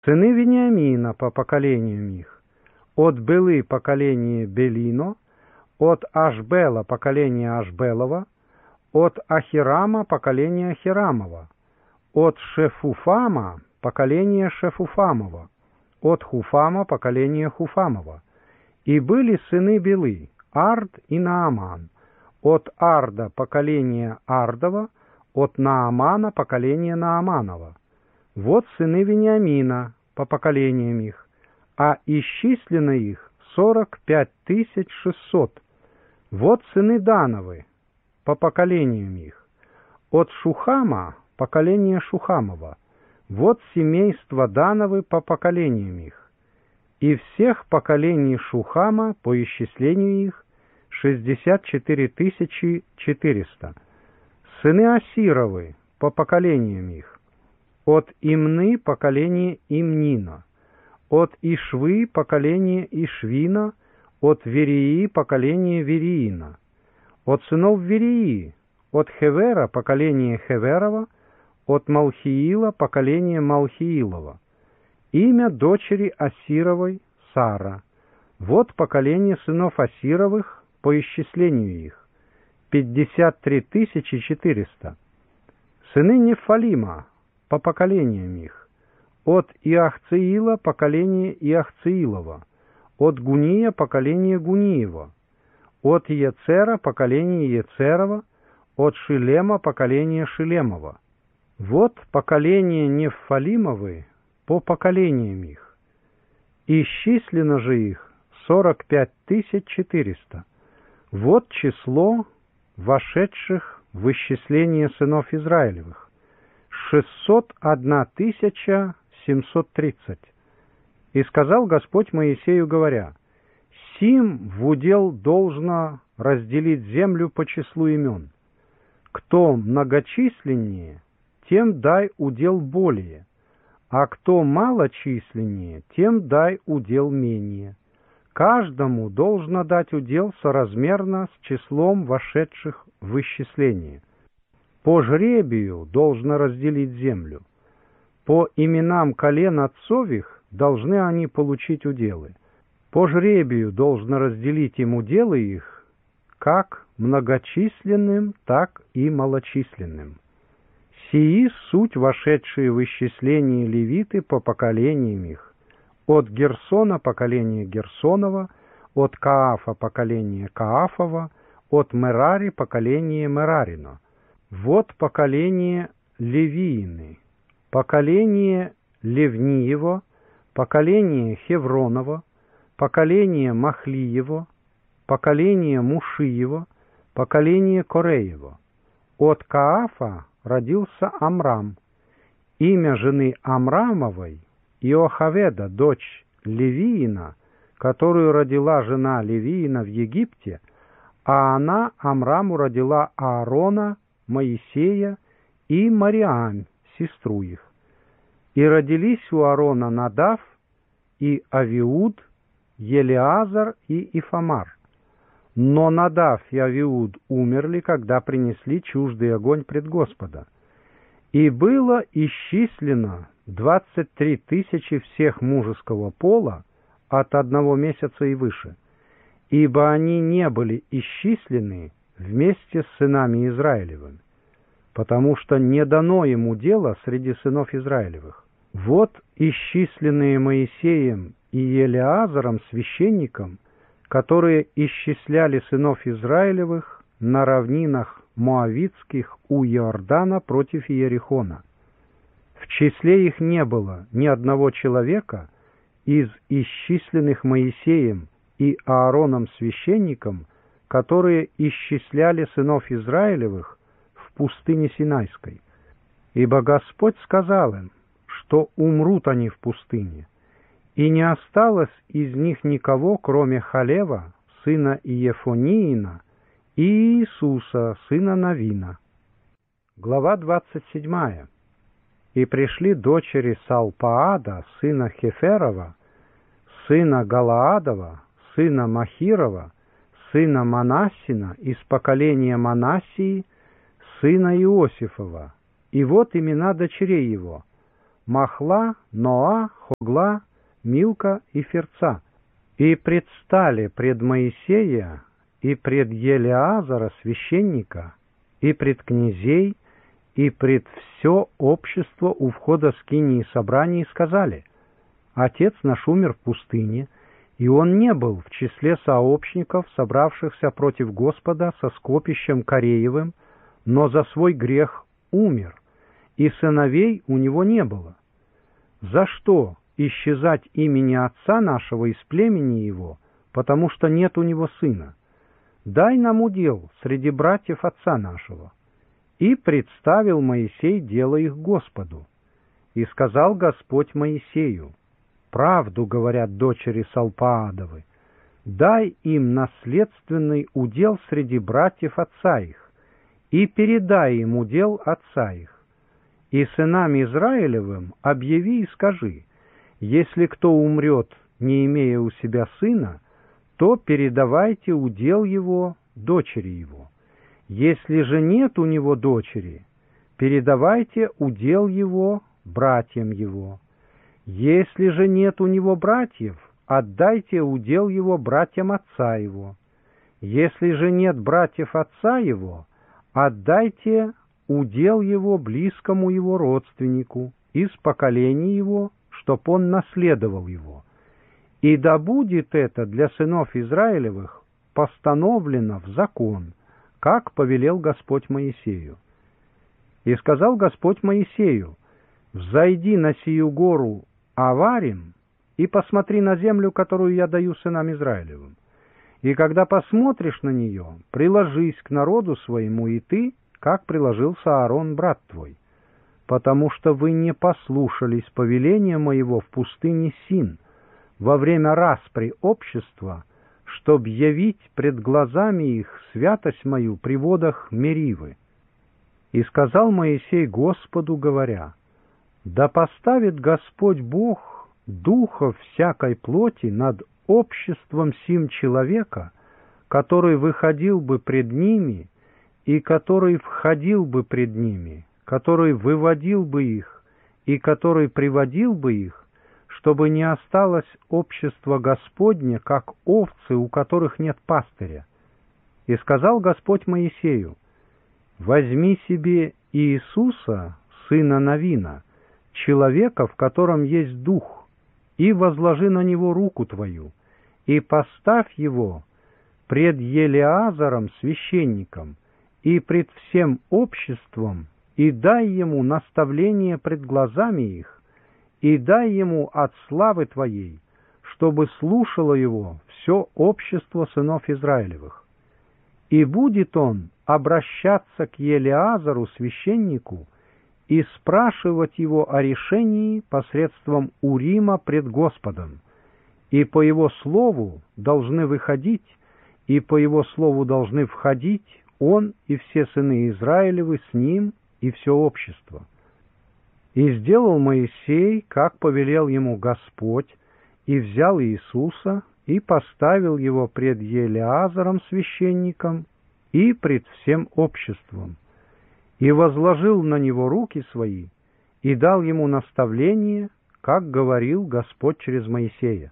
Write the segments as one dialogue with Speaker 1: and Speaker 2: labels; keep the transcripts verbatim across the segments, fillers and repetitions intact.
Speaker 1: Сыны Вениамина по поколениям их: от Белы поколение Белино, от Ашбела поколение Ашбелова, от Ахирама поколение Ахирамова, от Шефуфама поколение Шефуфамова, от Хуфама поколение Хуфамова. И были сыны Белы: Ард и Нааман. От Арда поколение Ардова, от Наамана поколение Нааманова. Вот сыны Вениамина по поколениям их, а исчислено их сорок пять тысяч шестьсот. Вот сыны Дановы по поколениям их: от Шухама поколение Шухамова. Вот семейство Дановы по поколениям их. И всех поколений Шухама по исчислению их шестьдесят четыре тысячи четыреста. Сыны Асировы по поколениям их: от Имны поколение Имнина, от Ишвы поколение Ишвина, от Верии поколение Вериина, от сынов Верии: от Хевера поколение Хеверова, от Малхиила поколение Малхиилова. Имя дочери Асировой — Сара. Вот поколение сынов Асировых по исчислению их — пятьдесят три тысячи четыреста. Сыны Нефалима по поколениям их: от Иахциила поколение Иахциилова, от Гуния поколение Гуниева, от Ецера поколение Ецерова, от Шилема поколение Шилемова. Вот поколение Нефалимовы по поколениям их. Исчислено же их сорок пять тысяч четыреста. Вот число вошедших в исчисление сынов Израилевых — шестьсот одна тысяча семьсот тридцать. И сказал Господь Моисею, говоря: «Сим в удел должно разделить землю по числу имен. Кто многочисленнее, тем дай удел более, а кто малочисленнее, тем дай удел менее. Каждому должно дать удел соразмерно с числом вошедших в исчисление. По жребию должно разделить землю. По именам колен отцових должны они получить уделы. По жребию должно разделить им уделы их, как многочисленным, так и малочисленным. Сии суть вошедшие в исчисление левиты по поколениям их: от Герсона поколение Герсонова, от Каафа поколение Каафова, от Мерари поколение Мерарина. Вот поколение Левиины: поколение Левниева, поколение Хевронова, поколение Махлиева, поколение Мушиева, поколение Кореева. От Каафа родился Амрам. Имя жены Амрамовой — Иохаведа, дочь Левиина, которую родила жена Левиина в Египте, а она Амраму родила Аарона, Моисея и Мариам, сестру их. И родились у Аарона Надав и Авиуд, Елеазар и Ифамар. Но Надав и Авиуд умерли, когда принесли чуждый огонь пред Господа. И было исчислено двадцать три тысячи всех мужеского пола от одного месяца и выше, ибо они не были исчислены вместе с сынами Израилевыми, потому что не дано ему дела среди сынов Израилевых. Вот исчисленные Моисеем и Елеазаром священником, которые исчисляли сынов Израилевых на равнинах Моавитских у Иордана против Иерихона. В числе их не было ни одного человека из исчисленных Моисеем и Аароном священником, которые исчисляли сынов Израилевых в пустыне Синайской. Ибо Господь сказал им, что умрут они в пустыне, и не осталось из них никого, кроме Халева, сына Иефониина, и Иисуса, сына Навина. Глава двадцать седьмая. И пришли дочери Салпаада, сына Хеферова, сына Галаадова, сына Махирова, сына Манассина, из поколения Манассии, сына Иосифова. И вот имена дочерей его: Махла, Ноа, Хогла, Милка и Ферца. И предстали пред Моисея и пред Елеазара священника, и пред князей, и пред все общество у входа скинии собрания, и сказали: Отец наш умер в пустыне, и он не был в числе сообщников, собравшихся против Господа со скопищем Кореевым, но за свой грех умер, и сыновей у него не было. За что исчезать имени отца нашего из племени его, потому что нет у него сына? Дай нам удел среди братьев отца нашего. И представил Моисей дело их Господу. И сказал Господь Моисею: правду говорят дочери Салпаадовы, дай им наследственный удел среди братьев отца их, и передай им удел отца их. И сынам Израилевым объяви и скажи: если кто умрет, не имея у себя сына, то передавайте удел его дочери его. Если же нет у него дочери, передавайте удел его братьям его. Если же нет у него братьев, отдайте удел его братьям отца его. Если же нет братьев отца его, отдайте удел его близкому его родственнику из поколения его, чтоб он наследовал его. И да будет это для сынов Израилевых постановлено в закон, как повелел Господь Моисею. И сказал Господь Моисею: взойди на сию гору Аварим и посмотри на землю, которую я даю сынам Израилевым. И когда посмотришь на нее, приложись к народу своему и ты, как приложился Аарон, брат твой, потому что вы не послушались повеления моего в пустыне Син во время распри общества, чтоб явить пред глазами их святость мою при водах Меривы. И сказал Моисей Господу, говоря: да поставит Господь Бог духов всякой плоти над обществом сим человека, который выходил бы пред ними, и который входил бы пред ними, который выводил бы их, и который приводил бы их, чтобы не осталось общество Господне, как овцы, у которых нет пастыря. И сказал Господь Моисею: возьми себе Иисуса, сына Навина, человека, в котором есть дух, и возложи на него руку твою, и поставь его пред Елеазаром священником и пред всем обществом, и дай ему наставление пред глазами их, и дай ему от славы твоей, чтобы слушало его все общество сынов Израилевых. И будет он обращаться к Елеазару священнику и спрашивать его о решении посредством Урима пред Господом, и по его слову должны выходить, и по его слову должны входить он и все сыны Израилевы с ним и все общество. И сделал Моисей, как повелел ему Господь, и взял Иисуса, и поставил его пред Елеазаром священником и пред всем обществом, и возложил на него руки свои, и дал ему наставление, как говорил Господь через Моисея.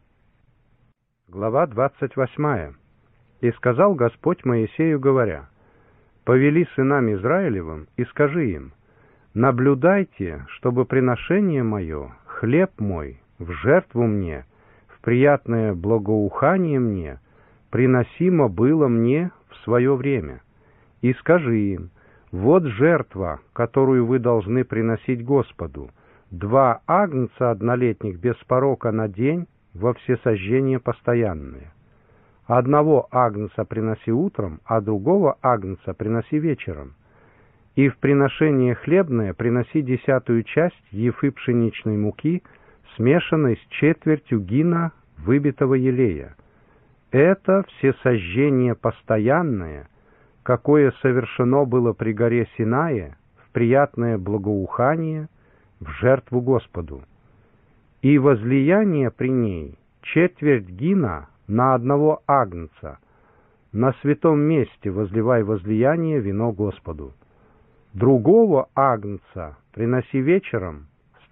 Speaker 1: Глава двадцать восьмая. И сказал Господь Моисею, говоря: повели сынам Израилевым и скажи им: наблюдайте, чтобы приношение мое, хлеб мой, в жертву мне, в приятное благоухание мне, приносимо было мне в свое время. И скажи им: вот жертва, которую вы должны приносить Господу, два агнца однолетних без порока на день во всесожжение постоянное. Одного агнца приноси утром, а другого агнца приноси вечером. И в приношение хлебное приноси десятую часть ефы пшеничной муки, смешанной с четвертью гина выбитого елея. Это всесожжение постоянное, какое совершено было при горе Синае, в приятное благоухание, в жертву Господу. И возлияние при ней четверть гина на одного агнца, на святом месте возливай возлияние вино Господу. Другого агнца приноси вечером с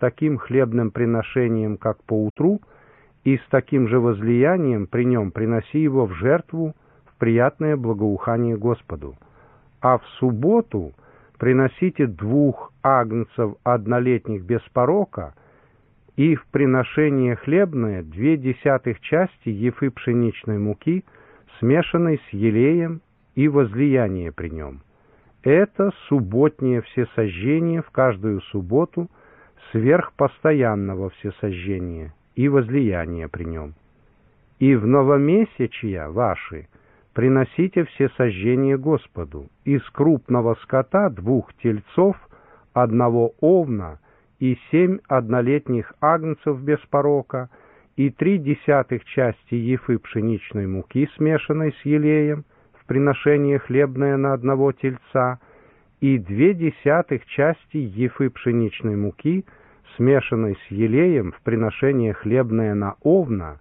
Speaker 1: таким хлебным приношением, как поутру, и с таким же возлиянием при нем приноси его в жертву в приятное благоухание Господу. А в субботу приносите двух агнцев однолетних без порока, и в приношение хлебное две десятых части ефы пшеничной муки, смешанной с елеем, и возлияние при нем. Это субботнее всесожжение в каждую субботу сверх постоянного всесожжения и возлияние при нем. И в новомесячья ваши приносите всесожжение Господу из крупного скота двух тельцов, одного овна и семь однолетних агнцев без порока, и три десятых части ефы пшеничной муки, смешанной с елеем, в приношение хлебное на одного тельца, и две десятых части ефы пшеничной муки, смешанной с елеем, в приношение хлебное на овна,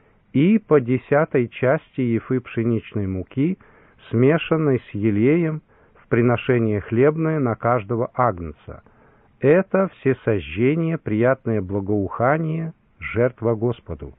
Speaker 1: и по десятой части ефы пшеничной муки, смешанной с елеем, в приношение хлебное на каждого агнца. Это всесожжение, приятное благоухание, жертва Господу.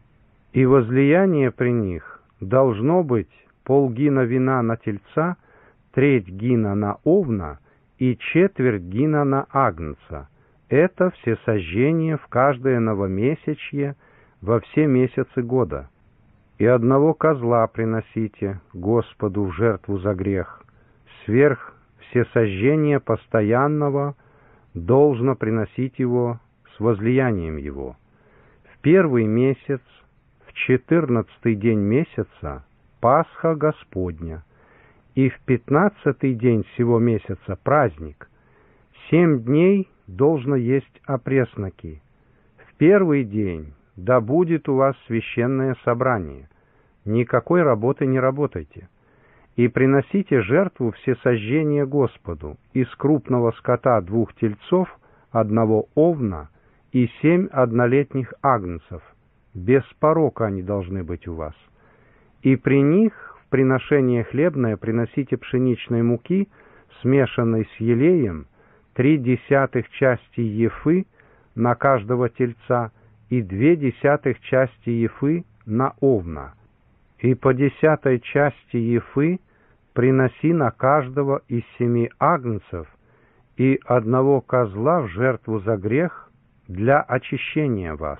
Speaker 1: И возлияние при них должно быть полгина вина на тельца, треть гина на овна и четверть гина на агнца. Это всесожжение в каждое новомесячье во все месяцы года. И одного козла приносите Господу в жертву за грех. Сверх всесожжения постоянного должно приносить его с возлиянием его. В первый месяц, в четырнадцатый день месяца, Пасха Господня, и в пятнадцатый день сего месяца праздник. Семь дней должно есть опресноки. В первый день да будет у вас священное собрание. Никакой работы не работайте. И приносите жертву всесожжения Господу из крупного скота двух тельцов, одного овна и семь однолетних агнцев. Без порока они должны быть у вас. И при них в приношение хлебное приносите пшеничной муки, смешанной с елеем, три десятых части ефы на каждого тельца и две десятых части ефы на овна. И по десятой части ефы приноси на каждого из семи агнцев и одного козла в жертву за грех для очищения вас.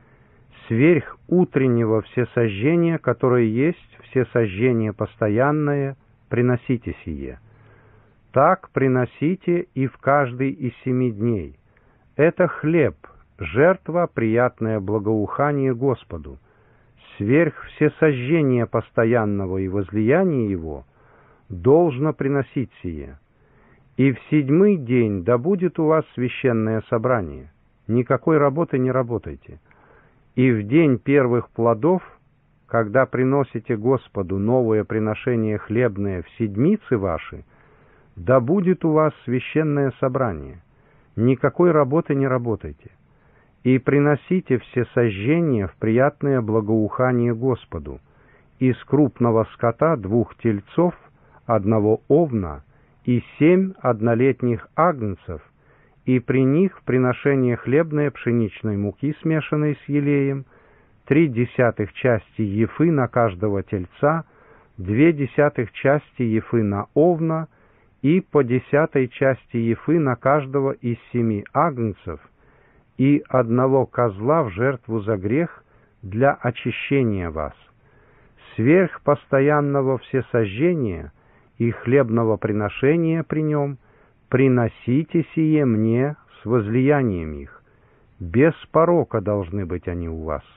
Speaker 1: Сверх утреннего всесожжения, которое есть всесожжение постоянное, приносите сие. Так приносите и в каждый из семи дней. Это хлеб, жертва, приятное благоухание Господу. Сверх всесожжения постоянного и возлияния его должно приносить сие. И в седьмой день да будет у вас священное собрание. Никакой работы не работайте. И в день первых плодов, когда приносите Господу новое приношение хлебное в седмицы ваши, да будет у вас священное собрание. Никакой работы не работайте. И приносите всесожжение в приятное благоухание Господу из крупного скота двух тельцов, одного овна и семь однолетних агнцев, и при них в приношение хлебное пшеничной муки, смешанной с елеем, три десятых части ефы на каждого тельца, две десятых части ефы на овна и по десятой части ефы на каждого из семи агнцев, и одного козла в жертву за грех для очищения вас. Сверх постоянного всесожжения и хлебного приношения при нем приносите сие мне с возлиянием их. Без порока должны быть они у вас.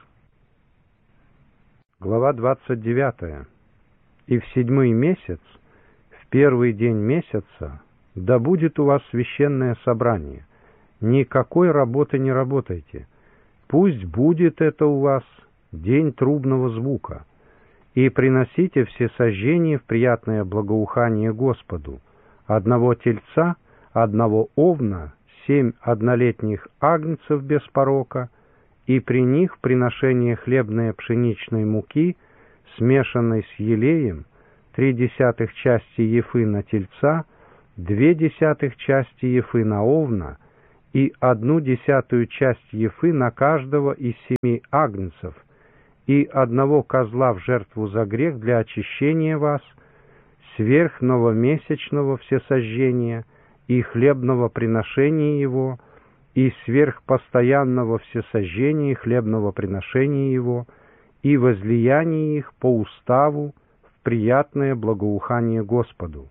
Speaker 1: Глава двадцать девятая. И в седьмой месяц, в первый день месяца, да будет у вас священное собрание. Никакой работы не работайте. Пусть будет это у вас день трубного звука. И приносите всесожжение в приятное благоухание Господу. Одного тельца, одного овна, семь однолетних агнцев без порока, и при них приношение хлебное пшеничной муки, смешанной с елеем, три десятых части ефы на тельца, две десятых части ефы на овна, и одну десятую часть ефы на каждого из семи агнцев, и одного козла в жертву за грех для очищения вас, сверх новомесячного всесожжения и хлебного приношения его, и сверх постоянного всесожжения и хлебного приношения его, и возлияния их по уставу в приятное благоухание Господу.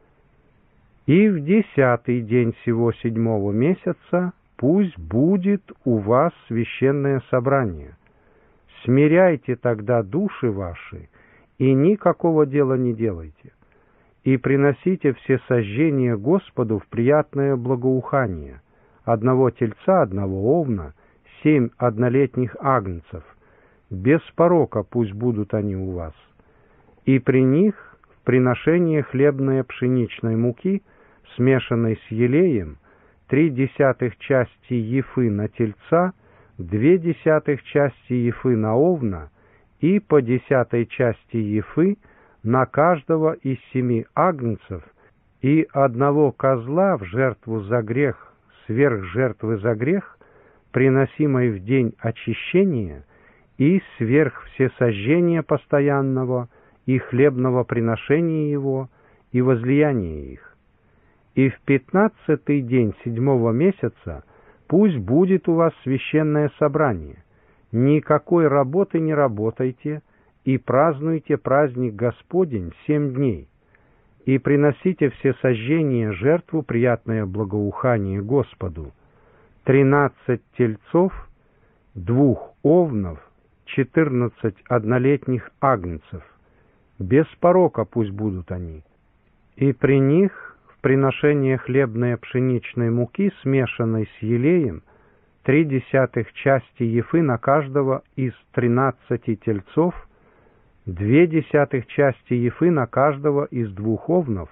Speaker 1: И в десятый день сего седьмого месяца пусть будет у вас священное собрание. Смиряйте тогда души ваши, и никакого дела не делайте, и приносите все сожжения Господу в приятное благоухание, одного тельца, одного овна, семь однолетних агнцев, без порока пусть будут они у вас, и при них в приношение хлебной пшеничной муки, смешанной с елеем, три десятых части ефы на тельца, две десятых части ефы на овна и по десятой части ефы на каждого из семи агнцев, и одного козла в жертву за грех сверх жертвы за грех, приносимой в день очищения, и сверх всесожжения постоянного и хлебного приношения его и возлияния их. И в пятнадцатый день седьмого месяца пусть будет у вас священное собрание. Никакой работы не работайте, и празднуйте праздник Господень семь дней. И приносите все сожжения жертву приятное благоухание Господу. Тринадцать тельцов, двух овнов, четырнадцать однолетних агнцев. Без порока пусть будут они. И при них приношение хлебной пшеничной муки, смешанной с елеем, три десятых части ефы на каждого из тринадцати тельцов, две десятых части ефы на каждого из двух овнов,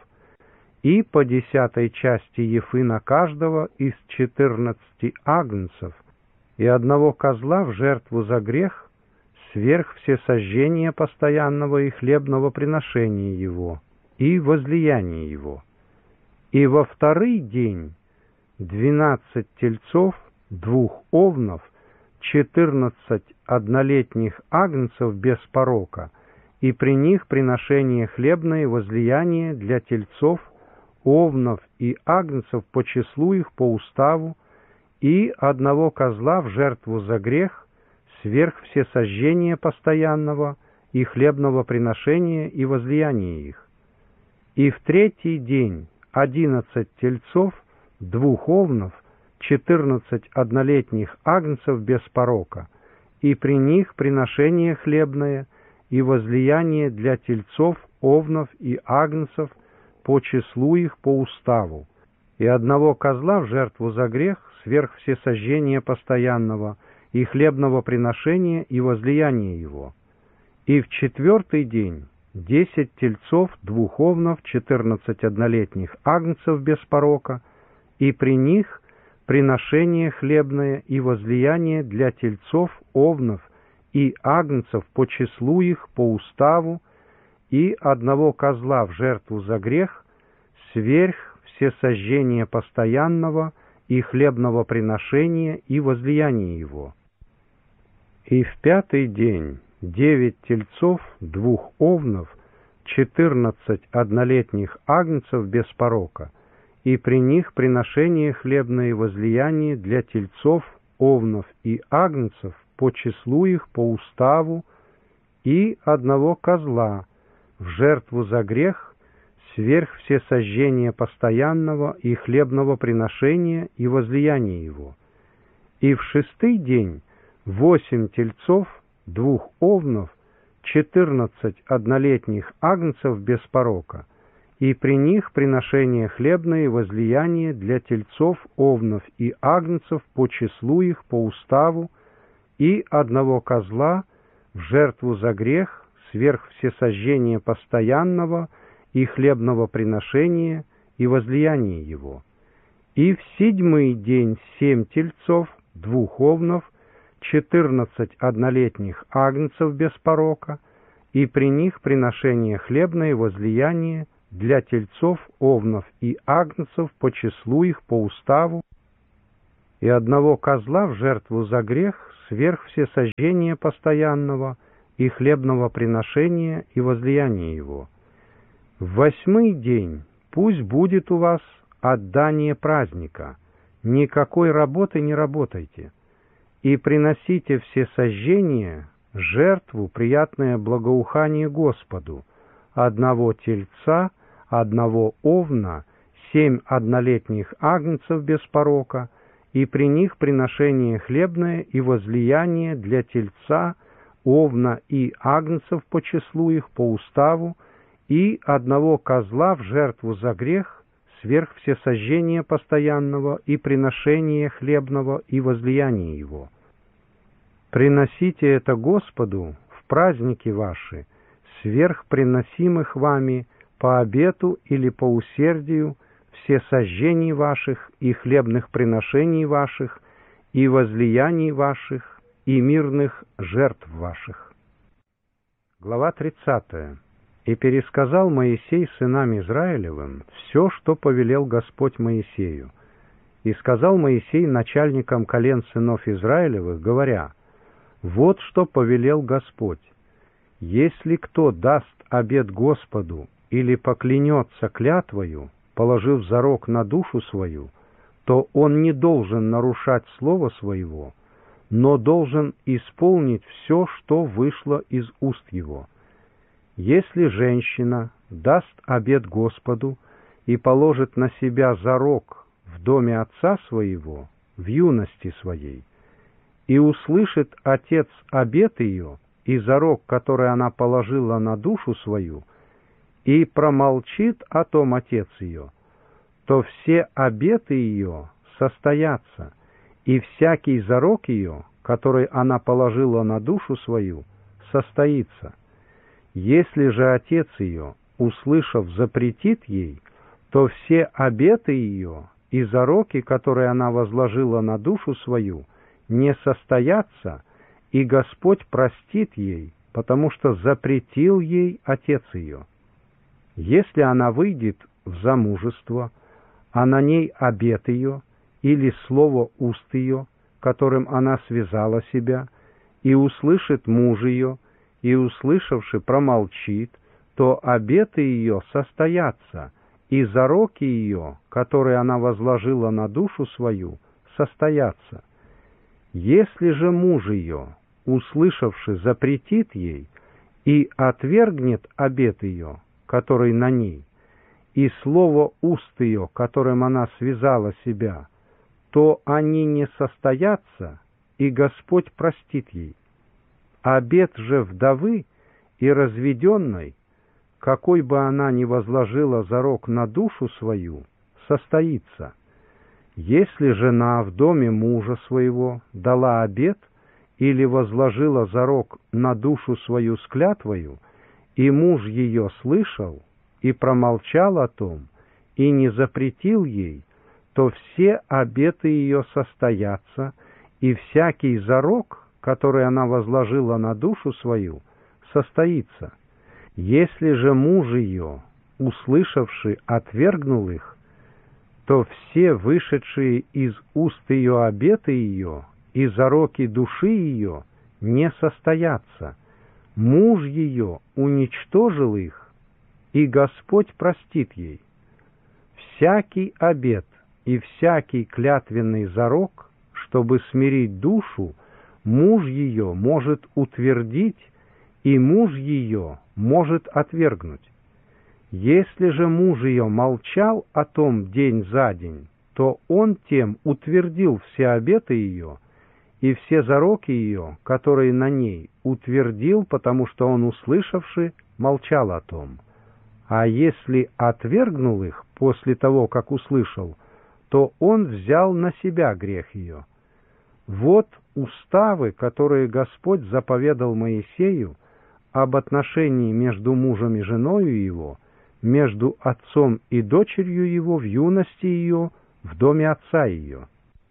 Speaker 1: и по десятой части ефы на каждого из четырнадцати агнцев, и одного козла в жертву за грех, сверх всесожжения постоянного и хлебного приношения его, и возлияния его. И во второй день двенадцать тельцов, двух овнов, четырнадцать однолетних агнцев без порока, и при них приношение хлебное возлияние для тельцов, овнов и агнцев по числу их по уставу, и одного козла в жертву за грех, сверх всесожжения постоянного и хлебного приношения и возлияния их. И в третий день одиннадцать тельцов, двух овнов, четырнадцать однолетних агнцев без порока, и при них приношение хлебное и возлияние для тельцов, овнов и агнцев по числу их по уставу, и одного козла в жертву за грех сверх всесожжения постоянного и хлебного приношения и возлияния его. И в четвертый день десять тельцов, двух овнов, четырнадцать однолетних агнцев без порока, и при них приношение хлебное и возлияние для тельцов, овнов и агнцев по числу их по уставу, и одного козла в жертву за грех, сверх всесожжения постоянного и хлебного приношения и возлияния его. И в пятый день девять тельцов, двух овнов, четырнадцать однолетних агнцев без порока, и при них приношение хлебное возлияние для тельцов, овнов и агнцев по числу их по уставу, и одного козла в жертву за грех, сверх всесожжения постоянного и хлебного приношения и возлияния его. И в шестый день восемь тельцов, двух овнов, четырнадцать однолетних агнцев без порока, и при них приношение хлебное и возлияние для тельцов, овнов и агнцев по числу их по уставу, и одного козла в жертву за грех сверх всесожжения постоянного и хлебного приношения и возлияния его. И в седьмой день семь тельцов, двух овнов, четырнадцать однолетних агнцев без порока, и при них приношение хлебное возлияние для тельцов, овнов и агнцев по числу их по уставу, и одного козла в жертву за грех сверх всесожжения постоянного и хлебного приношения и возлияния его. В восьмой день пусть будет у вас отдание праздника, никакой работы не работайте, и приносите всесожжения, жертву, приятное благоухание Господу, одного тельца, одного овна, семь однолетних агнцев без порока, и при них приношение хлебное и возлияние для тельца, овна и агнцев по числу их, по уставу, и одного козла в жертву за грех, сверх всесожжения постоянного и приношения хлебного и возлияния его. Приносите это Господу в праздники ваши, сверх приносимых вами по обету или по усердию, все сожжений ваших и хлебных приношений ваших, и возлияний ваших, и мирных жертв ваших. Глава тридцатая. «И пересказал Моисей сынам Израилевым все, что повелел Господь Моисею. И сказал Моисей начальникам колен сынов Израилевых, говоря: вот что повелел Господь: если кто даст обет Господу или поклянется клятвою, положив зарок на душу свою, то он не должен нарушать слова своего, но должен исполнить все, что вышло из уст его. Если женщина даст обет Господу и положит на себя зарок в доме отца своего, в юности своей, и услышит отец обет ее и зарок, который она положила на душу свою, и промолчит о том отец ее, то все обеты ее состоятся, и всякий зарок ее, который она положила на душу свою, состоится. Если же отец ее, услышав, запретит ей, то все обеты ее и зароки, которые она возложила на душу свою, не состоятся, и Господь простит ей, потому что запретил ей отец ее. Если она выйдет в замужество, а на ней обет ее или слово уст ее, которым она связала себя, и услышит муж ее, и, услышавши, промолчит, то обеты ее состоятся, и зароки ее, которые она возложила на душу свою, состоятся. Если же муж ее, услышавши, запретит ей и отвергнет обет ее, который на ней, и слово уст ее, которым она связала себя, то они не состоятся, и Господь простит ей. Обет же вдовы и разведенной, какой бы она ни возложила зарок на душу свою, состоится. Если жена в доме мужа своего дала обет или возложила зарок на душу свою с клятвою, и муж ее слышал и промолчал о том, и не запретил ей, то все обеты ее состоятся, и всякий зарок, который она возложила на душу свою, состоится. Если же муж ее, услышавши, отвергнул их, то все вышедшие из уст ее обеты ее и зароки души ее не состоятся. Муж ее уничтожил их, и Господь простит ей. Всякий обет и всякий клятвенный зарок, чтобы смирить душу, муж ее может утвердить, и муж ее может отвергнуть. Если же муж ее молчал о том день за день, то он тем утвердил все обеты ее, и все зароки ее, которые на ней, утвердил, потому что он, услышавши, молчал о том. А если отвергнул их после того, как услышал, то он взял на себя грех ее. Вот уставы, которые Господь заповедал Моисею об отношении между мужем и женою его, между отцом и дочерью его в юности ее, в доме отца ее.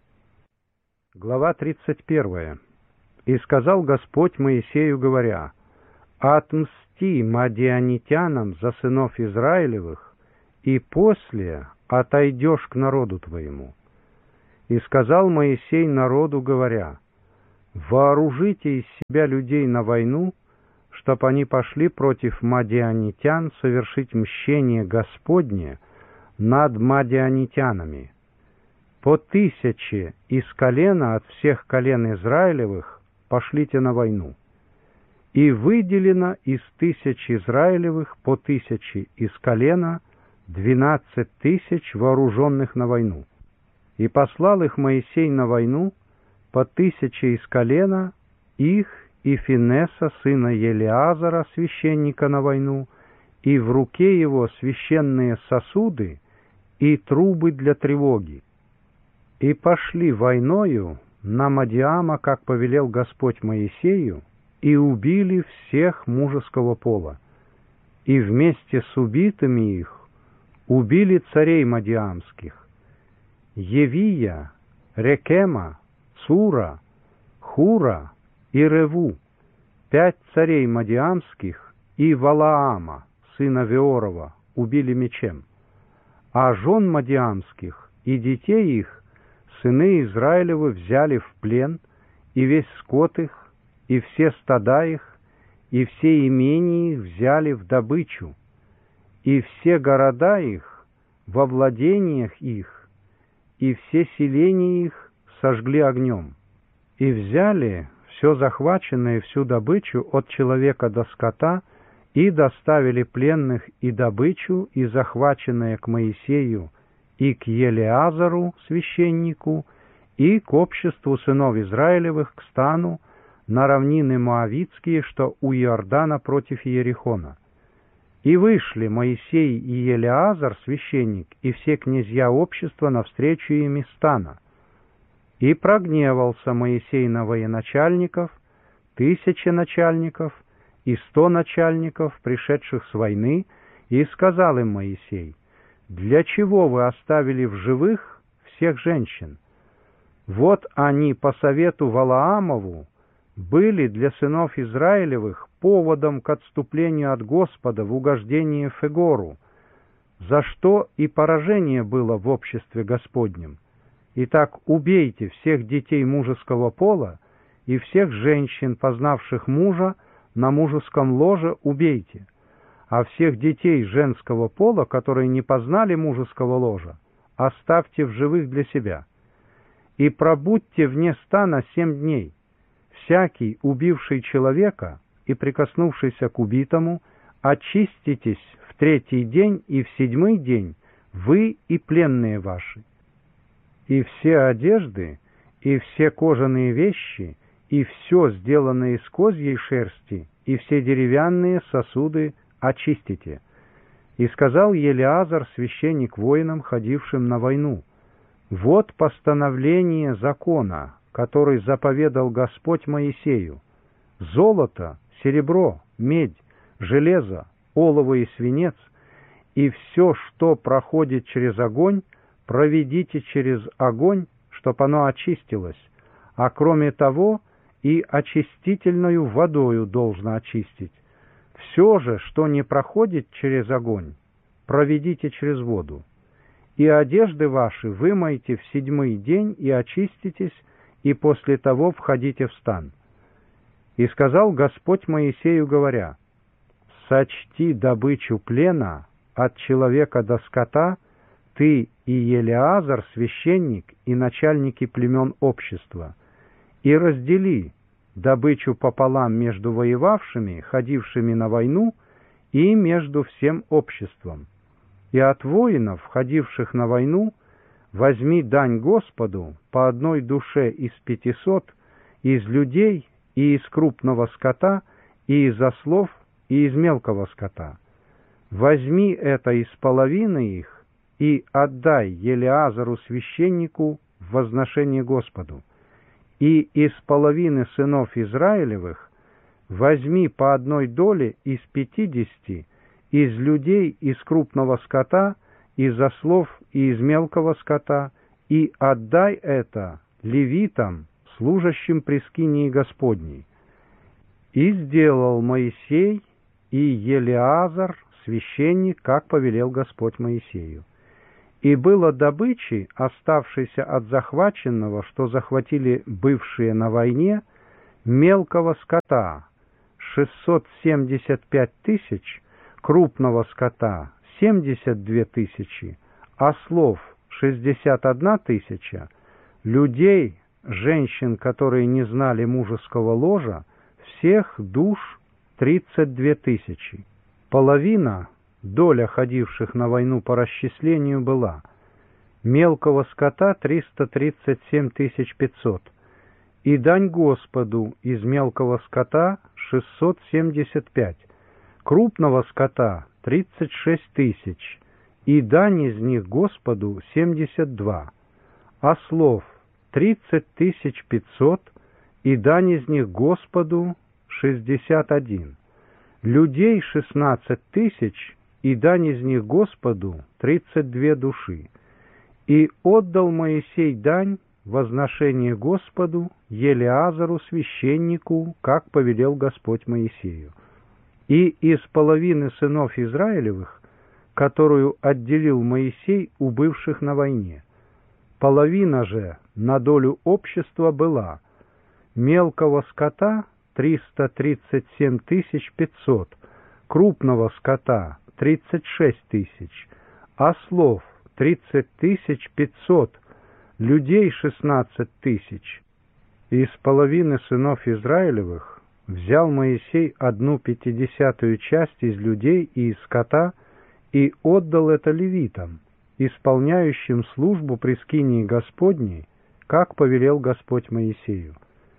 Speaker 1: Глава тридцать первая. «И сказал Господь Моисею, говоря: отмсти мадианитянам за сынов Израилевых, и после отойдешь к народу твоему. И сказал Моисей народу, говоря: вооружите из себя людей на войну, чтоб они пошли против мадианитян совершить мщение Господне над мадианитянами. По тысяче из колена от всех колен Израилевых пошлите на войну. И выделено из тысяч Израилевых по тысяче из колена двенадцать тысяч вооруженных на войну. И послал их Моисей на войну по тысяче из колена их и Финеса, сына Елиазара, священника, на войну, и в руке его священные сосуды и трубы для тревоги. И пошли войною на Мадиама, как повелел Господь Моисею, и убили всех мужеского пола. И вместе с убитыми их убили царей мадиамских: Евия, Рекема, Цура, Хура и Реву, пять царей мадиамских, и Валаама, сына Веорова, убили мечем. А жен мадиамских и детей их сыны Израилевы взяли в плен, и весь скот их, и все стада их, и все имения их взяли в добычу, и все города их во владениях их, и все селения их сожгли огнем. И взяли все захваченное, всю добычу от человека до скота, и доставили пленных и добычу, и захваченное к Моисею, и к Елиазару, священнику, и к обществу сынов Израилевых, к стану, на равнины Моавитские, что у Иордана против Иерихона. И вышли Моисей и Елиазар, священник, и все князья общества навстречу им из стана. И прогневался Моисей на военачальников, тысячи начальников и сто начальников, пришедших с войны, и сказал им Моисей: «Для чего вы оставили в живых всех женщин? Вот они по совету Валаамову были для сынов Израилевых поводом к отступлению от Господа в угождение Фегору, за что и поражение было в обществе Господнем. Итак, убейте всех детей мужеского пола и всех женщин, познавших мужа, на мужеском ложе убейте, а всех детей женского пола, которые не познали мужеского ложа, оставьте в живых для себя. И пробудьте вне стана семь дней. Всякий, убивший человека и прикоснувшийся к убитому, очиститесь в третий день, и в седьмой день вы и пленные ваши. И все одежды, и все кожаные вещи, и все, сделанное из козьей шерсти, и все деревянные сосуды очистите». И сказал Елиазар, священник, воинам, ходившим на войну: «Вот постановление закона, который заповедал Господь Моисею: золото, серебро, медь, железо, олово и свинец, и все, что проходит через огонь, проведите через огонь, чтоб оно очистилось, а кроме того и очистительною водою должно очистить. Все же, что не проходит через огонь, проведите через воду. И одежды ваши вымойте в седьмой день и очиститесь, и после того входите в стан». И сказал Господь Моисею, говоря: «Сочти добычу плена от человека до скота, ты и Елиазар, священник, и начальники племен общества, и раздели добычу пополам между воевавшими, ходившими на войну, и между всем обществом. И от воинов, ходивших на войну, возьми дань Господу по одной душе из пятисот, из людей и из крупного скота, и из ослов, и из мелкого скота. Возьми это из половины их и отдай Елиазару, священнику, в возношение Господу. И из половины сынов Израилевых возьми по одной доле из пятидесяти, из людей, из крупного скота, из ослов и из мелкого скота, и отдай это левитам, служащим при скинии Господней». И сделал Моисей и Елиазар, священник, как повелел Господь Моисею. И было добычи, оставшейся от захваченного, что захватили бывшие на войне, мелкого скота шестьсот семьдесят пять тысяч, крупного скота семьдесят две тысячи, ослов шестьдесят одна тысяча, людей, женщин, которые не знали мужеского ложа, всех душ тридцать две тысячи. Половина, доля ходивших на войну по расчислению, была: мелкого скота триста тридцать семь тысяч пятьсот, и дань Господу из мелкого скота шестьсот семьдесят пять, крупного скота тридцать шесть тысяч, и дань из них Господу семьдесят два, ослов тридцать тысяч пятьсот, и дань из них Господу шестьдесят один, людей шестнадцать тысяч, и дань из них Господу тридцать две души. И отдал Моисей дань, возношение Господу, Елеазару, священнику, как повелел Господь Моисею. И из половины сынов Израилевых, которую отделил Моисей у бывших на войне, половина же на долю общества была: мелкого скота триста тридцать семь тысяч пятьсот, крупного скота тридцать шесть тысяч, ослов тридцать тысяч пятьсот, людей шестнадцать тысяч. Из половины сынов Израилевых взял Моисей одну пятидесятую часть из людей и из скота и отдал это левитам, исполняющим службу при скинии Господней, как повелел Господь Моисею.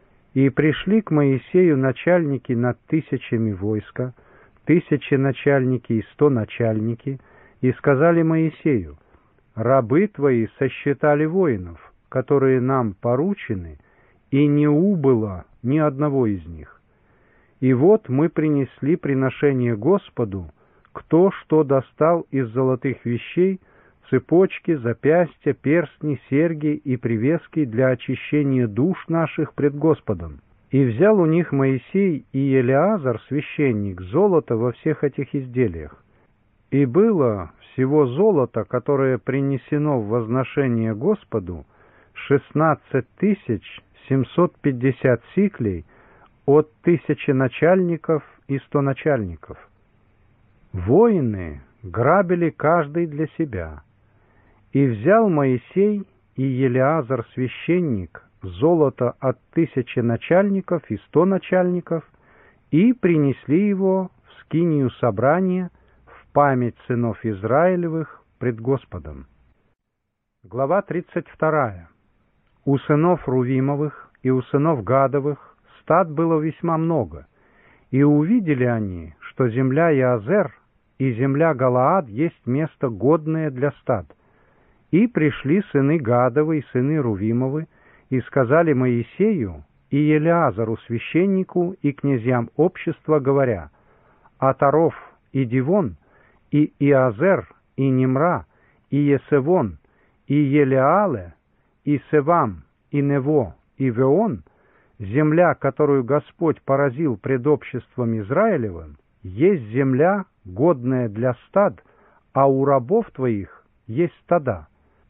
Speaker 1: И пришли к Моисею начальники над тысячами войска, тысячи начальники и сто начальники, и сказали Моисею: рабы твои сосчитали воинов, которые нам поручены, и не убыло ни одного из них. И вот мы принесли приношение Господу, кто что достал из золотых вещей, цепочки, запястья, перстни, серьги и привески для очищения душ наших пред Господом. И взял у них Моисей и Елеазар, священник, золото во всех этих изделиях. И было всего золото, которое принесено в возношение Господу, шестнадцать тысяч семьсот пятьдесят сиклей от тысячи начальников и сто начальников. Воины грабили каждый для себя. И взял Моисей и Елеазар, священник, золото от тысячи начальников и сто начальников, и принесли его в скинию собрания в память сынов Израилевых пред Господом. Глава тридцать вторая. У сынов Рувимовых и у сынов Гадовых стад было весьма много, и увидели они, что земля Яазер и земля Галаад есть место годное для стад. И пришли сыны Гадовы и сыны Рувимовы, и сказали Моисею и Елеазару священнику и князьям общества, говоря: Атаров и Дивон, и Иазер, и Нимра, и Есевон, и Елеале, и Севам, и Нево, и Веон, земля, которую Господь поразил пред обществом Израилевым, есть земля, годная для стад, а у рабов твоих есть стада.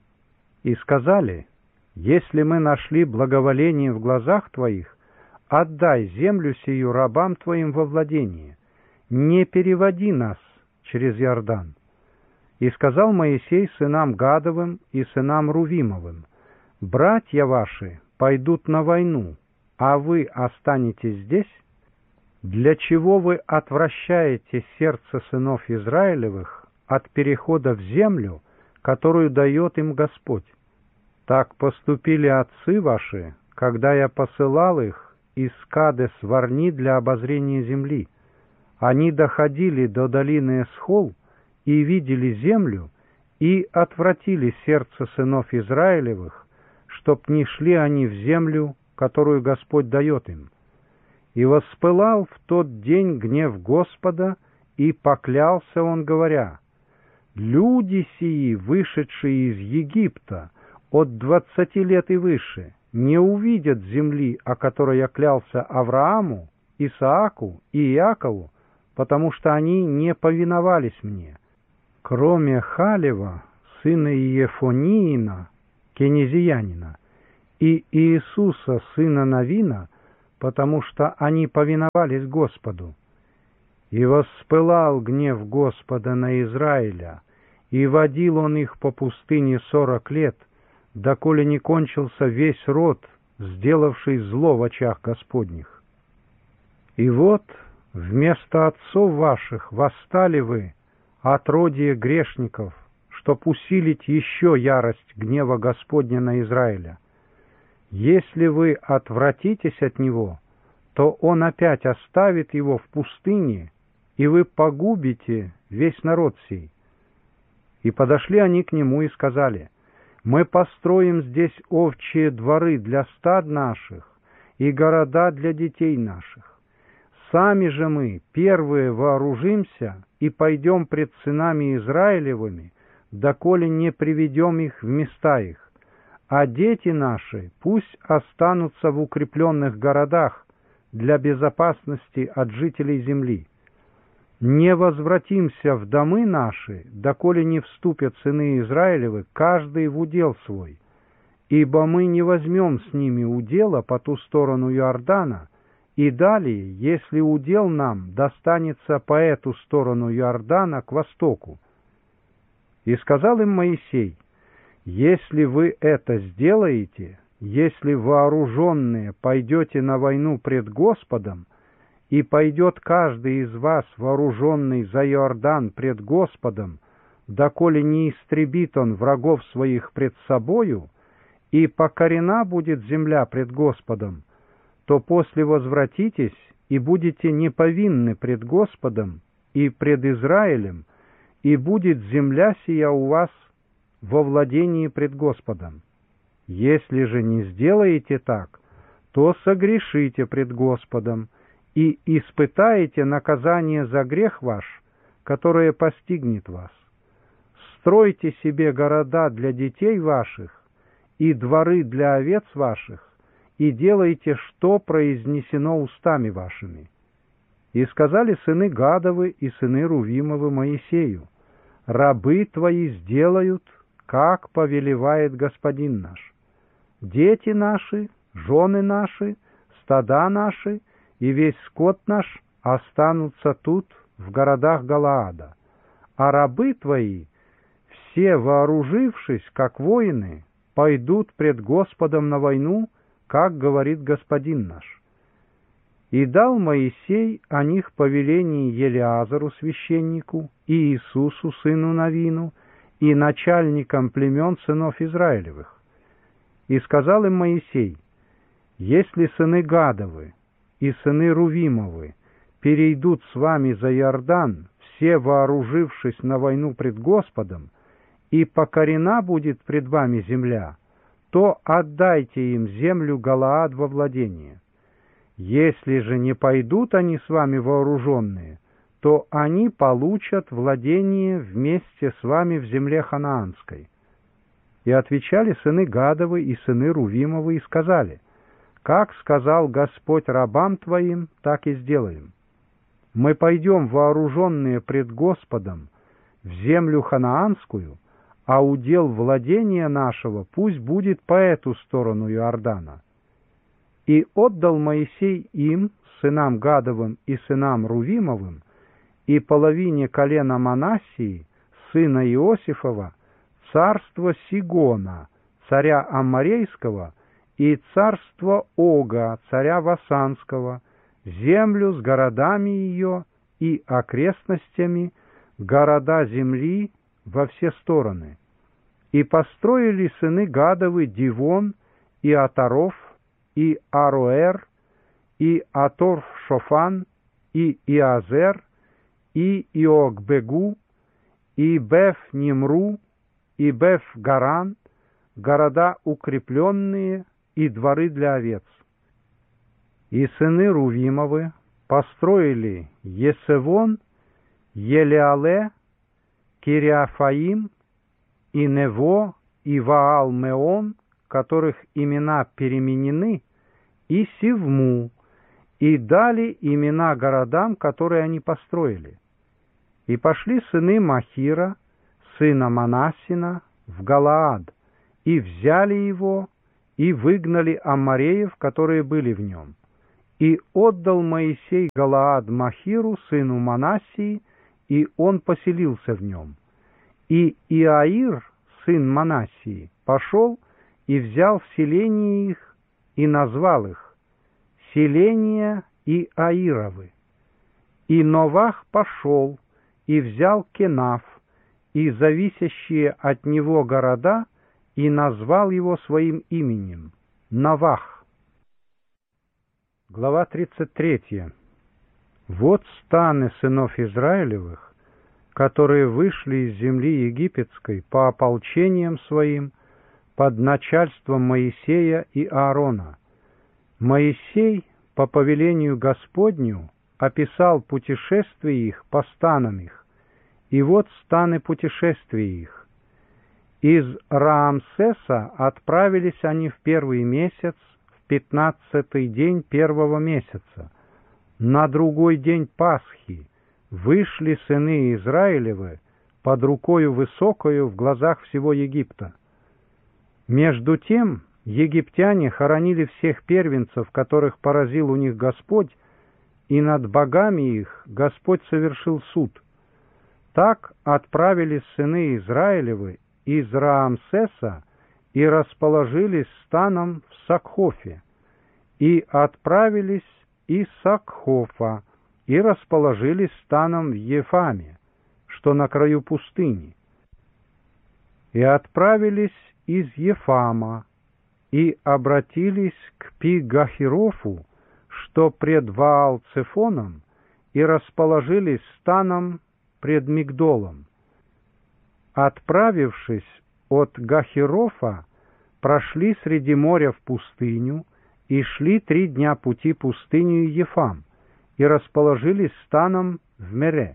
Speaker 1: И сказали: если мы нашли благоволение в глазах твоих, отдай землю сию рабам твоим во владение, не переводи нас через Иордан. И сказал Моисей сынам Гадовым и сынам Рувимовым: братья ваши пойдут на войну, а вы останетесь здесь? Для чего вы отвращаете сердце сынов Израилевых от перехода в землю, которую дает им Господь? Так поступили отцы ваши, когда я посылал их из Кадес Варни для обозрения земли. Они доходили до долины Эсхол и видели землю, и отвратили сердце сынов Израилевых, чтоб не шли они в землю, которую Господь дает им. И воспылал в тот день гнев Господа, и поклялся он, говоря: люди сии, вышедшие из Египта, от двадцати лет и выше, не увидят земли, о которой я клялся Аврааму, Исааку и Иакову, потому что они не повиновались мне. Кроме Халева, сына Иефониина, кенезиянина, и Иисуса, сына Навина, потому что они повиновались Господу. И воспылал гнев Господа на Израиля, и водил он их по пустыне сорок лет, доколе не кончился весь род, сделавший зло в очах Господних. И вот вместо отцов ваших восстали вы, отродье грешников, чтоб усилить еще ярость гнева Господня на Израиля. Если вы отвратитесь от него, то он опять оставит его в пустыне, и вы погубите весь народ сей. И подошли они к нему и сказали: мы построим здесь овчие дворы для стад наших и города для детей наших. Сами же мы первые вооружимся и пойдем пред сынами Израилевыми, доколе не приведем их в места их, а дети наши пусть останутся в укрепленных городах для безопасности от жителей земли. Не возвратимся в домы наши, доколе не вступят сыны Израилевы, каждый в удел свой, ибо мы не возьмем с ними удела по ту сторону Иордана, и далее, если удел нам достанется по эту сторону Иордана к востоку. И сказал им Моисей: если вы это сделаете, если вооруженные пойдете на войну пред Господом, и пойдет каждый из вас, вооруженный за Иордан пред Господом, доколе не истребит он врагов своих пред собою, и покорена будет земля пред Господом, то после возвратитесь и будете неповинны пред Господом и пред Израилем, и будет земля сия у вас во владении пред Господом. Если же не сделаете так, то согрешите пред Господом, и испытаете наказание за грех ваш, которое постигнет вас. Стройте себе города для детей ваших и дворы для овец ваших, и делайте, что произнесено устами вашими. И сказали сыны Гадовы и сыны Рувимовы Моисею: рабы твои сделают, как повелевает Господин наш. Дети наши, жены наши, стада наши и весь скот наш останутся тут, в городах Галаада, а рабы твои, все вооружившись, как воины, пойдут пред Господом на войну, как говорит Господин наш. И дал Моисей о них повеление Елиазару священнику и Иисусу сыну Навину и начальникам племен сынов Израилевых. И сказал им Моисей: если сыны Гадовы и сыны Рувимовы перейдут с вами за Иордан, все вооружившись на войну пред Господом, и покорена будет пред вами земля, то отдайте им землю Галаад во владение. Если же не пойдут они с вами вооруженные, то они получат владение вместе с вами в земле ханаанской. И отвечали сыны Гадовы и сыны Рувимовы и сказали: как сказал Господь рабам твоим, так и сделаем. Мы пойдем вооруженные пред Господом в землю ханаанскую, а удел владения нашего пусть будет по эту сторону Иордана. И отдал Моисей им, сынам Гадовым и сынам Рувимовым, и половине колена Манассии, сына Иосифова, царство Сигона, царя Амморейского, и царство Ога, царя Васанского, землю с городами ее и окрестностями, города земли во все стороны. И построили сыны Гадовы Дивон, и Атаров, и Ароэр, и Аторф-Шофан, и Иазер, и Иогбегу, и Беф-Нимру, и Беф-Гаран, города укрепленные, и дворы для овец. И сыны Рувимовы построили Есевон, Елеале, Кириафаим, и Нево, и Ваал-Меон, которых имена переменены, и Сивму, и дали имена городам, которые они построили. И пошли сыны Махира, сына Манассина, в Галаад, и взяли его, и выгнали аммореев, которые были в нем. И отдал Моисей Галаад Махиру, сыну Манассии, и он поселился в нем. И Иаир, сын Манассии, пошел и взял в селение их, и назвал их селения Иаировы. И Новах пошел и взял Кенаф, и зависящие от него города, и назвал его своим именем — Новах. Глава тридцать третья. Вот станы сынов Израилевых, которые вышли из земли египетской по ополчениям своим под начальством Моисея и Аарона. Моисей по повелению Господню описал путешествие их по станам их, и вот станы путешествия их. Из Раамсеса отправились они в первый месяц, в пятнадцатый день первого месяца. На другой день Пасхи вышли сыны Израилевы под рукою высокою в глазах всего Египта. Между тем египтяне хоронили всех первенцев, которых поразил у них Господь, и над богами их Господь совершил суд. Так отправились сыны Израилевы из Раамсеса и расположились станом в Сакхофе, и отправились из Сакхофа и расположились станом в Ефаме, что на краю пустыни, и отправились из Ефама и обратились к Пи-Гахирофу, что пред Ваал-Цефоном, и расположились станом пред Мигдолом. Отправившись от Гахирофа, прошли среди моря в пустыню и шли три дня пути пустынью Ефам, и расположились станом в Мере.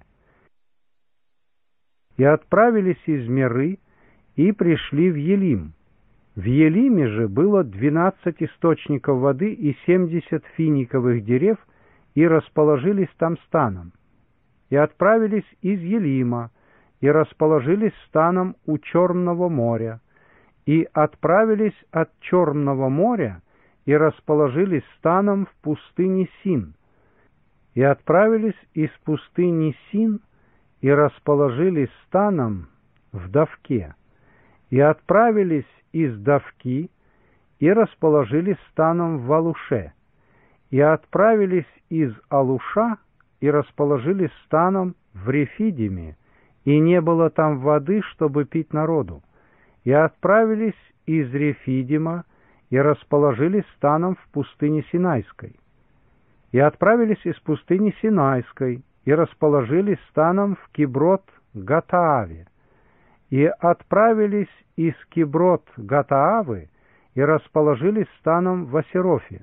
Speaker 1: И отправились из Меры и пришли в Елим. В Елиме же было двенадцать источников воды и семьдесят финиковых дерев, и расположились там станом. И отправились из Елима, и расположились станом у Черного моря, и отправились от Черного моря, и расположились станом в пустыне Син, и отправились из пустыни Син, и расположились станом в Давке, и отправились из Давки, и расположились станом в Алуше, и отправились из Алуша, и расположились станом в Рефидиме, и не было там воды, чтобы пить народу, и отправились из Рефидима, и расположились станом в пустыне Синайской, и отправились из пустыни Синайской, и расположились станом в Киброт-Гатааве, и отправились из Киброт-Гатаавы, и расположились станом в Асерофе,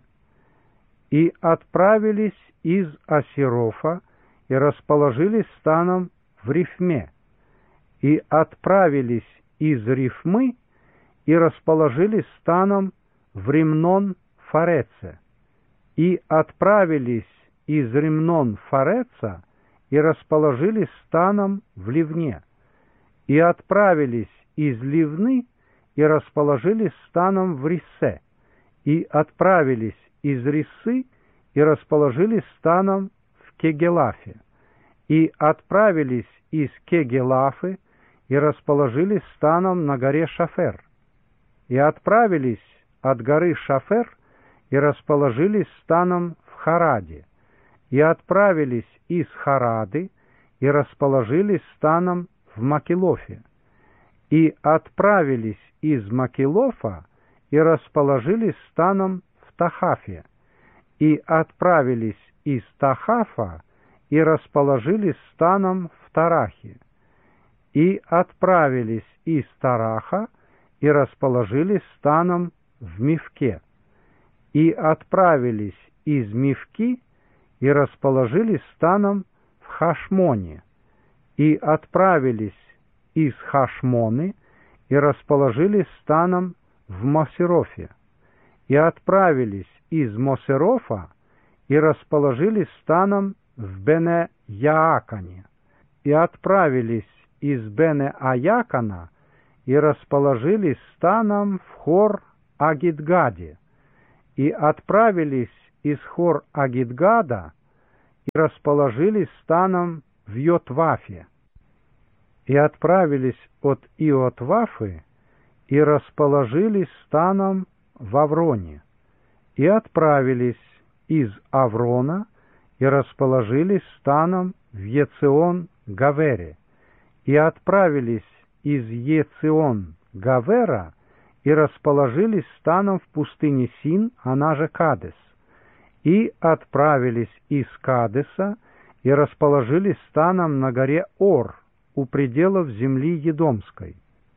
Speaker 1: и отправились из Асерофа, и расположились станом в Рифме, и отправились из Рифмы, и расположились станом в Римнон-Фареце, и отправились из Римнон-Фареца, и расположились станом в Ливне, и отправились из Ливны, и расположились станом в Рисе, и отправились из Рисы, и расположились станом в Кегелафе, и отправились из Кегелафы, и расположились станом на горе Шафер, и отправились от горы Шафер, и расположились станом в Хараде, и отправились из Харады, и расположились станом в Макелофе, и отправились из Макелофа, и расположились станом в Тахафе, и отправились из Тахафа, и расположились станом в Тарахе, и отправились из Тараха, и расположились станом в Мивке, и отправились из Мивки, и расположились станом в Хашмоне, и отправились из Хашмоны, и расположились станом в Мосерофе, и отправились из Мосерофа, и расположились станом в Бене-Яакане, и отправились из Бене-Аякана, и расположились станом в Хор-Агидгаде, и отправились из Хор-Агидгада и расположились станом в Йотвафе, и отправились от Иотвафы и расположились станом в Авроне, и отправились из Аврона и расположились станом в Ецион-Гавере, и отправились из Ецион-Гавера и расположились станом в пустыне Син, она же Кадес, и отправились из Кадеса и расположились станом на горе Ор у пределов земли Едомской.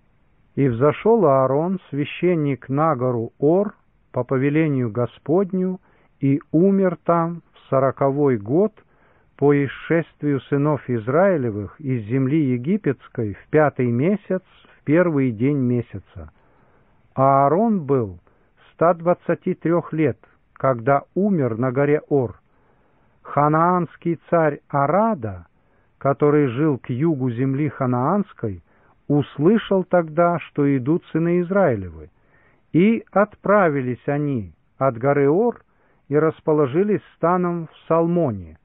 Speaker 1: И взошел Аарон, священник, на гору Ор по повелению Господню, и умер там в сороковой год по исшествию сынов Израилевых из земли египетской в пятый месяц, в первый день месяца. А Аарон был ста двадцати трех лет, когда умер на горе Ор. Ханаанский царь Арада, который жил к югу земли ханаанской, услышал тогда, что идут сыны Израилевы, и отправились они от горы Ор и расположились станом в Салмоне,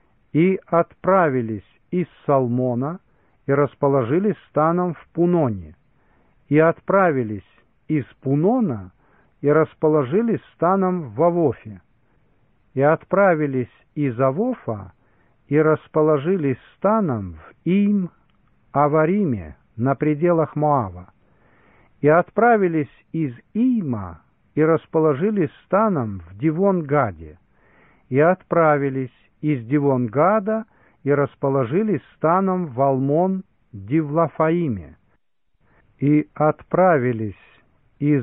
Speaker 1: и отправились из Салмона и расположились станом в Пуноне, и отправились из Пунона и расположились станом в Авофе, и отправились из Авофа и расположились станом в Им-Авариме на пределах Моава, и отправились из Има и расположились станом в Дивон-Гаде, и отправились из Дивон-Гада и расположились станом в Алмон-Дивлафаиме, и отправились из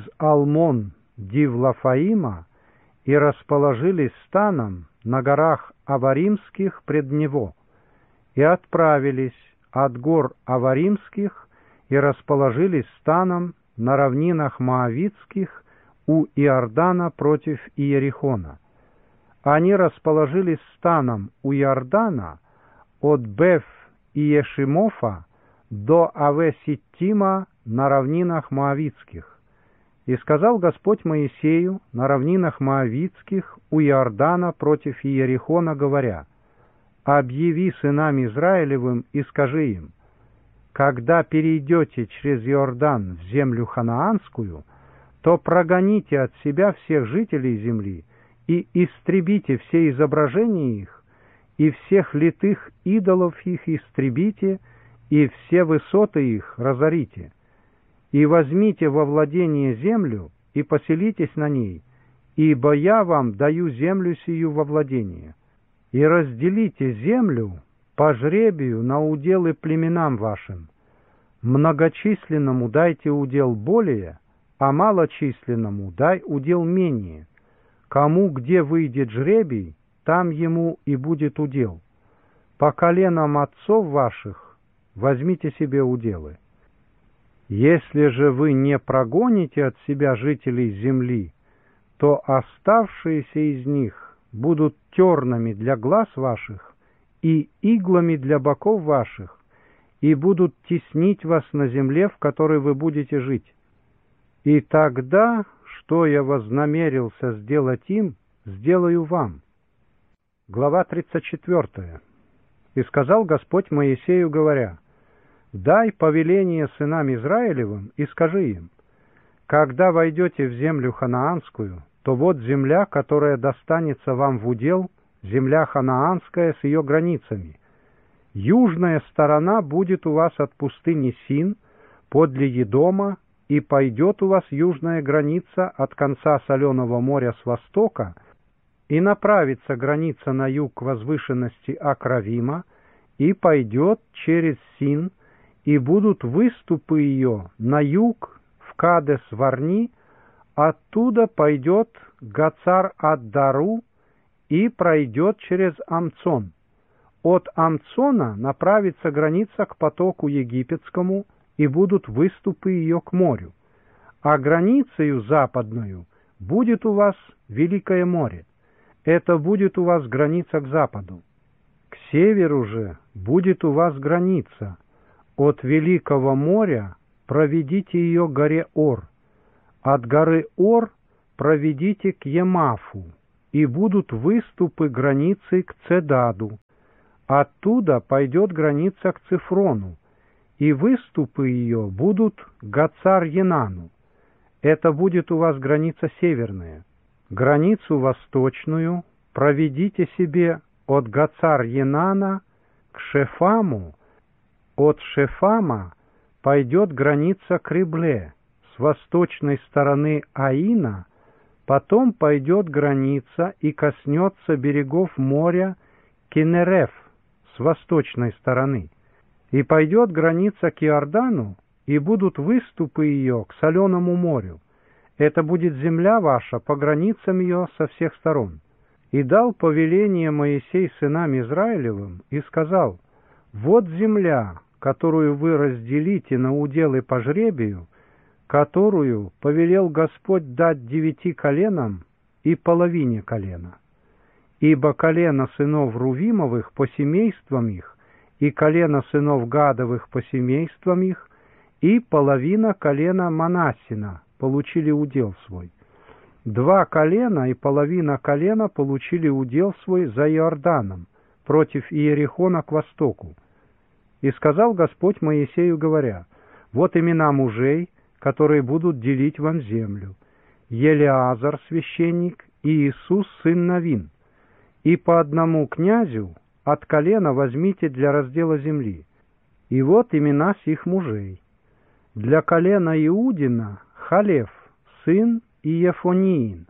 Speaker 1: Алмон-Дивлафаима и расположились станом на горах Аваримских пред него, и отправились от гор Аваримских и расположились станом на равнинах Моавитских у Иордана против Иерихона. Они расположились станом у Иордана от Беф-Иешимофа до Аве-Ситтима на равнинах Моавитских. И сказал Господь Моисею на равнинах Моавитских у Иордана против Иерихона, говоря: «Объяви сынам Израилевым и скажи им: когда перейдете через Иордан в землю ханаанскую, то прогоните от себя всех жителей земли и истребите все изображения их, и всех литых идолов их истребите, и все высоты их разорите. И возьмите во владение землю, и поселитесь на ней, ибо я вам даю землю сию во владение. И разделите землю по жребию на уделы племенам вашим. Многочисленному дайте удел более, а малочисленному дай удел менее. Кому где выйдет жребий, там ему и будет удел. По коленам отцов ваших возьмите себе уделы. Если же вы не прогоните от себя жителей земли, то оставшиеся из них будут тернами для глаз ваших и иглами для боков ваших, и будут теснить вас на земле, в которой вы будете жить. И тогда, что я вознамерился сделать им, сделаю вам». Глава тридцать четвёртая. «И сказал Господь Моисею, говоря: дай повеление сынам Израилевым и скажи им: когда войдете в землю ханаанскую, то вот земля, которая достанется вам в удел, земля ханаанская с ее границами. Южная сторона будет у вас от пустыни Син, подле Едома, и пойдет у вас южная граница от конца Соленого моря с востока, и направится граница на юг к возвышенности Акравима, и пойдет через Син, и будут выступы ее на юг в Кадес-Варни, оттуда пойдет Гацар-ад-Дару и пройдет через Амцон. От Амцона направится граница к потоку египетскому, и будут выступы ее к морю. А границею западную будет у вас Великое море. Это будет у вас граница к западу. К северу же будет у вас граница от Великого моря проведите ее к горе Ор, от горы Ор проведите к Емафу, и будут выступы границы к Цедаду. Оттуда пойдет граница к Цифрону, и выступы ее будут к Гацар-Енану. Это будет у вас граница северная. Границу восточную проведите себе от Гацар-Енана к Шефаму. От Шефама пойдет граница к Рибле, с восточной стороны Аина, потом пойдет граница и коснется берегов моря Кинереф с восточной стороны, и пойдет граница к Иордану, и будут выступы ее к Соленому морю. Это будет земля ваша по границам ее со всех сторон. И дал повеление Моисей сынам Израилевым, и сказал: вот земля, которую вы разделите на уделы по жребию, которую повелел Господь дать девяти коленам и половине колена. Ибо колено сынов Рувимовых по семействам их, и колено сынов Гадовых по семействам их, и половина колена Манассина получили удел свой. Два колена и половина колена получили удел свой за Иорданом, против Иерихона к востоку. И сказал Господь Моисею, говоря: вот имена мужей, которые будут делить вам землю: Елеазар, священник, и Иисус, сын Навин. И по одному князю от колена возьмите для раздела земли. И вот имена сих мужей. Для колена Иудина Халев, сын Иефониин.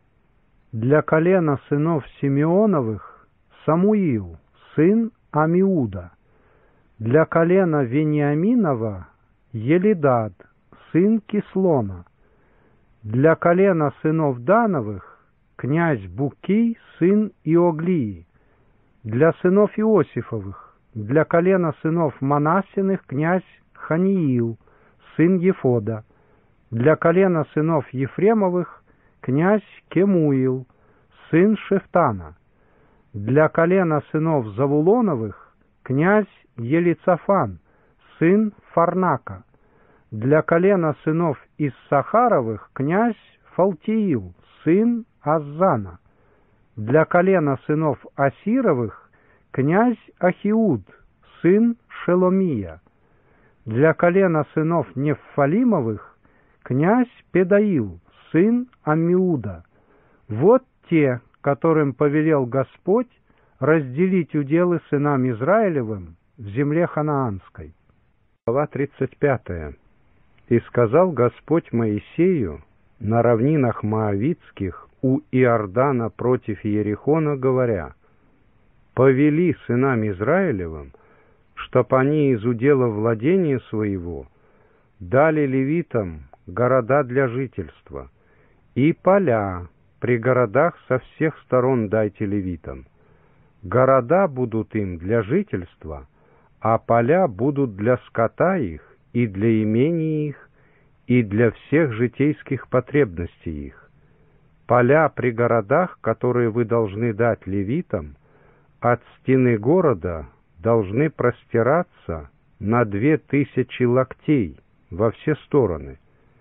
Speaker 1: Для колена сынов Симеоновых Самуил, сын Амиуда. Для колена Вениаминова Елидад, сын Кислона. Для колена сынов Дановых князь Букий, сын Иоглии. Для сынов Иосифовых, для колена сынов Манассиных князь Ханиил, сын Ефода. Для колена сынов Ефремовых князь Кемуил, сын Шефтана. Для колена сынов Завулоновых князь Елицафан, сын Фарнака. Для колена сынов Иссахаровых князь Фалтиил, сын Аззана. Для колена сынов Асировых князь Ахиуд, сын Шеломия. Для колена сынов Неффалимовых князь Педаил, сын Аммиуда. Вот те, которым повелел Господь разделить уделы сынам Израилевым в земле ханаанской. Глава тридцать пятая. И сказал Господь Моисею на равнинах Моавитских у Иордана против Иерихона, говоря: повели сынам Израилевым, чтоб они из удела владения своего дали левитам города для жительства, и поля при городах со всех сторон дайте левитам. Города будут им для жительства, а поля будут для скота их, и для имений их, и для всех житейских потребностей их. Поля при городах, которые вы должны дать левитам, от стены города должны простираться на две тысячи локтей во все стороны.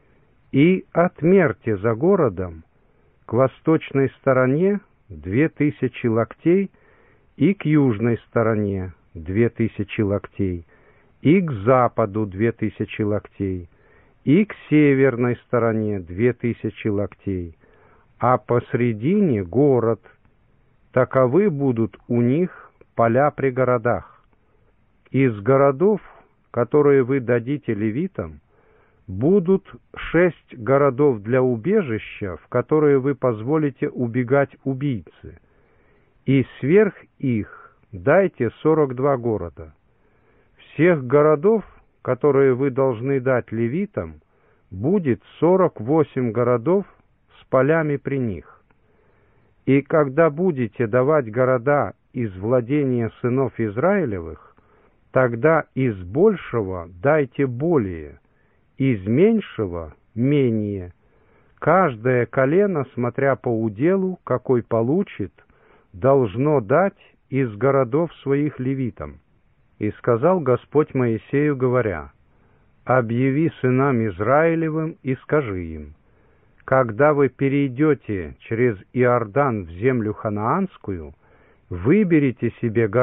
Speaker 1: И отмерьте за городом к восточной стороне две тысячи локтей, и к южной стороне две тысячи локтей, и к западу две тысячи локтей, и к северной стороне две тысячи локтей, а посредине город. Таковы будут у них поля при городах. Из городов, которые вы дадите левитам, будут шесть городов для убежища, в которые вы позволите убегать убийцы, и сверх их дайте сорок два города. Всех городов, которые вы должны дать левитам, будет сорок восемь городов с полями при них. И когда будете давать города из владения сынов Израилевых, тогда из большего дайте более, из меньшего менее. Каждое колено, смотря по уделу, какой получит, должно дать из городов своих левитам. И сказал Господь Моисею, говоря: объяви сынам Израилевым и скажи им: когда вы перейдете через Иордан в землю ханаанскую, выберите себе